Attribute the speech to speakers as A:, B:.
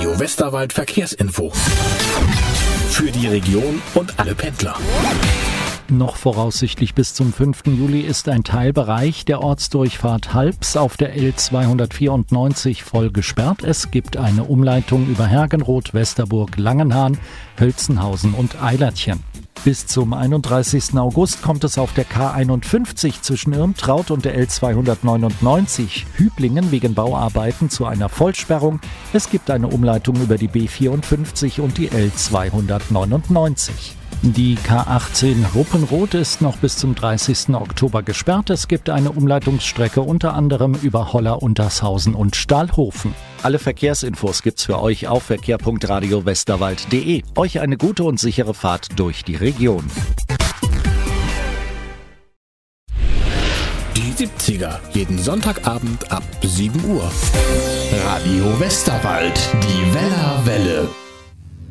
A: Radio Westerwald Verkehrsinfo. Für die Region und alle Pendler.
B: Noch voraussichtlich bis zum 5. Juli ist ein Teilbereich der Ortsdurchfahrt Halbs auf der L294 voll gesperrt. Es gibt eine Umleitung über Hergenroth, Westerburg, Langenhahn, Hölzenhausen und Eilertchen. Bis zum 31. August kommt es auf der K51 zwischen Irmtraut und der L299 Hüblingen wegen Bauarbeiten zu einer Vollsperrung. Es gibt eine Umleitung über die B54 und die L299. Die K18 Ruppenroth ist noch bis zum 30. Oktober gesperrt. Es gibt eine Umleitungsstrecke unter anderem über Holler, Untershausen und Stahlhofen. Alle Verkehrsinfos gibt's für euch auf verkehr.radiowesterwald.de. Euch eine gute und sichere Fahrt durch die Region.
A: Die 70er, jeden Sonntagabend ab 7 Uhr. Radio Westerwald, die Wellerwelle.